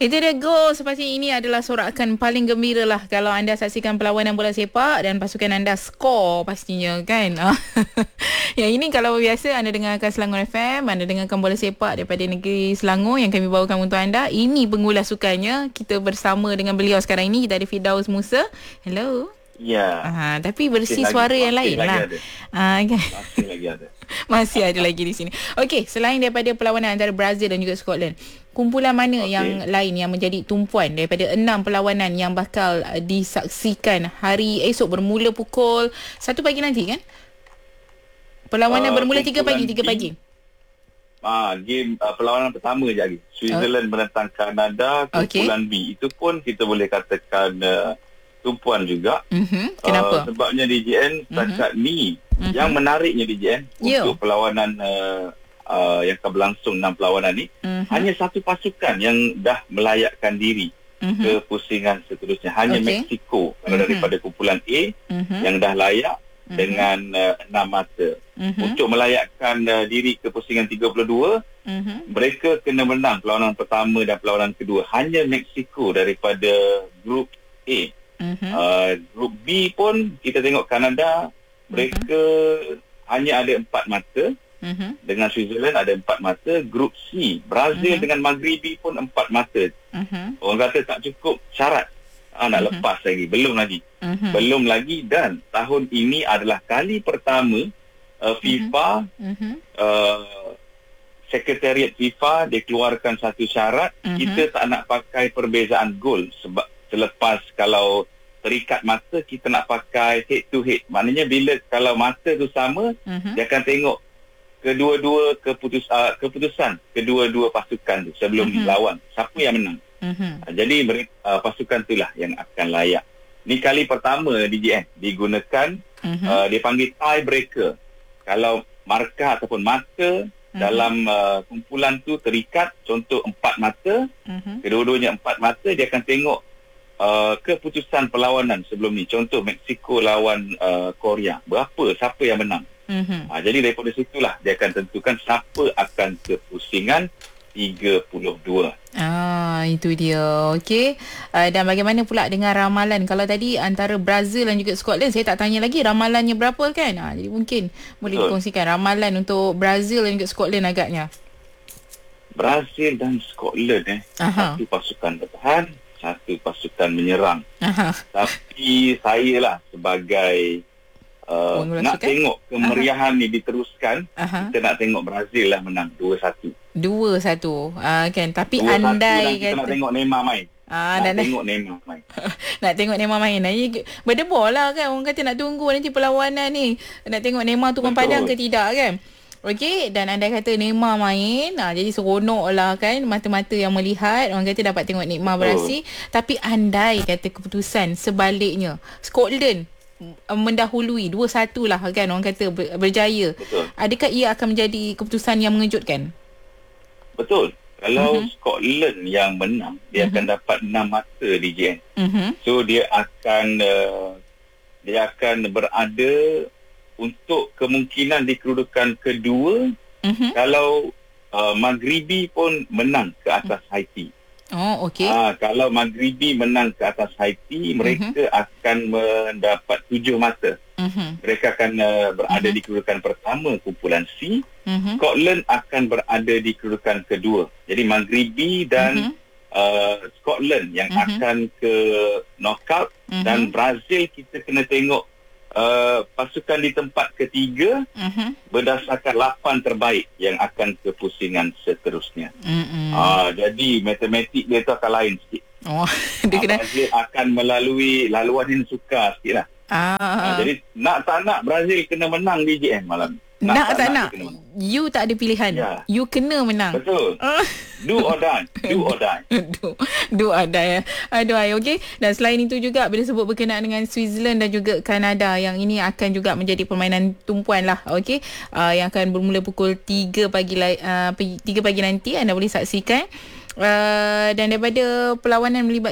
Itu dia gol. Seperti ini adalah sorakan paling gembira lah kalau anda saksikan perlawanan bola sepak dan pasukan anda skor pastinya kan. Yang ini kalau biasa anda dengarkan Selangor FM, anda dengarkan bola sepak daripada negeri Selangor yang kami bawakan untuk anda. Ini pengulas sukannya. Kita bersama dengan beliau sekarang ini. Kita ada Firdaus Musa. Hello. Ya. Tapi versi suara yang lain lah. Kan? Masih lagi ada. Masih ada lagi di sini. Okey, selain daripada perlawanan antara Brazil dan juga Scotland, kumpulan mana yang lain yang menjadi tumpuan daripada 6 perlawanan yang bakal disaksikan hari esok bermula pukul 1 pagi nanti kan? Perlawanan bermula 3 pagi. Game perlawanan pertama je lagi. Switzerland menentang Kanada, kumpulan B. Itu pun kita boleh katakan tumpuan juga. Kenapa? Sebabnya DJN setakat ni yang menariknya DJN untuk perlawanan yang akan berlangsung 6 perlawanan ni, hanya satu pasukan yang dah melayakkan diri ke pusingan seterusnya. Hanya Mexico kalau daripada kumpulan A yang dah layak dengan 6 mata. Untuk melayakkan diri ke pusingan 32, mereka kena menang perlawanan pertama dan perlawanan kedua. Hanya Mexico daripada grup A. Grup B pun kita tengok Kanada, mereka hanya ada 4 mata. Dengan Switzerland ada 4 mata. Grup C, Brazil dengan Maghribi pun 4 mata. Orang kata tak cukup syarat. Nak lepas lagi. Belum lagi. Dan tahun ini adalah kali pertama FIFA, Sekretariat FIFA dia keluarkan satu syarat. Kita tak nak pakai perbezaan gol. Sebab selepas kalau terikat mata, kita nak pakai head to head. Maknanya bila kalau mata tu sama, dia akan tengok kedua-dua keputusan kedua-dua pasukan tu sebelum lawan. Siapa yang menang. Jadi pasukan itulah yang akan layak. Ni kali pertama DJN digunakan, dia panggil tiebreaker. Kalau markah ataupun mata dalam kumpulan tu terikat, contoh 4 mata, kedua-duanya 4 mata, dia akan tengok keputusan perlawanan sebelum ni. Contoh Mexico lawan Korea. Siapa yang menang? Jadi daripada situlah dia akan tentukan siapa akan ke pusingan 32. Itu dia. Okey. Dan bagaimana pula dengan ramalan? Kalau tadi antara Brazil dan juga Scotland, saya tak tanya lagi ramalannya berapa kan? Jadi mungkin boleh dikongsikan ramalan untuk Brazil dan juga Scotland agaknya. Brazil dan Scotland satu pasukan bertahan, satu pasukan menyerang. Tapi saya lah sebagai nak tengok kemeriahan ni diteruskan, kita nak tengok Brazil lah menang 2-1. 2-1 kan. Tapi andai kita nak tengok Neymar main. Nak tengok Neymar main. Berdebar lah kan. Orang kata nak tunggu nanti perlawanan ni, nak tengok Neymar turun padang ke tidak kan. Okey, dan anda kata Neymar main, jadi seronok lah kan mata-mata yang melihat. Orang kata dapat tengok Neymar beraksi. Tapi andai kata keputusan sebaliknya, Scotland mendahului 2-1 lah kan, orang kata berjaya. Adakah ia akan menjadi keputusan yang mengejutkan? Betul. Kalau Scotland yang menang, dia akan dapat 6 mata DJN. So dia akan berada untuk kemungkinan di kedudukan kedua kalau Maghribi pun menang ke atas Haiti. Kalau Maghribi menang ke atas Haiti, mereka akan mendapat 7 mata. Mereka akan berada di kedudukan pertama kumpulan C. Scotland akan berada di kedudukan kedua. Jadi Maghribi dan Scotland yang akan ke knockout. Dan Brazil kita kena tengok pasukan di tempat ketiga berdasarkan 8 terbaik yang akan ke pusingan seterusnya. Jadi matematik dia tu akan lain sikit. Brazil akan melalui laluan yang sukar sikit lah. Jadi nak tak nak Brazil kena menang DJN malam. Nak tak nak you tak ada pilihan. You kena menang. Betul. Do or die. Do or die. Aduh, okey. Dan selain itu juga bila sebut berkenaan dengan Switzerland dan juga Kanada, yang ini akan juga menjadi permainan tumpuan lah. Okey. Yang akan bermula pukul 3 pagi nanti anda boleh saksikan. Dan daripada perlawanan melibatkan